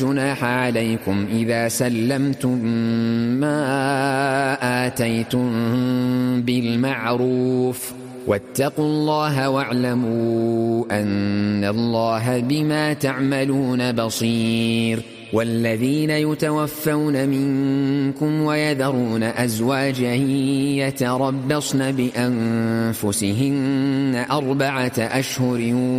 جناح عليكم إذا سلمتم ما آتيتم بالمعروف واتقوا الله واعلموا أن الله بما تعملون بصير. والذين يتوفون منكم ويذرون أزواجا يتربصن بأنفسهن 4 أشهر